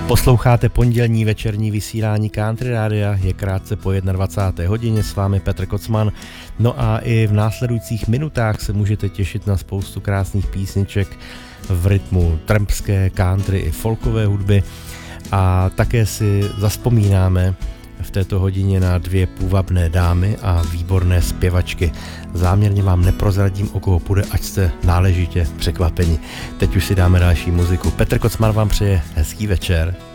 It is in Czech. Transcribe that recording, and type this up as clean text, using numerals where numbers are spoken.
Posloucháte pondělní večerní vysílání Country Rádia, je krátce po 21. hodině, s vámi Petr Kocman. No a i v následujících minutách se můžete těšit na spoustu krásných písniček v rytmu trampské, country i folkové hudby. A také si zazpomínáme v této hodině na dvě půvabné dámy a výborné zpěvačky. Záměrně vám neprozradím, o koho půjde, ať jste náležitě překvapeni. Teď už si dáme další muziku. Petr Kocman vám přeje hezký večer.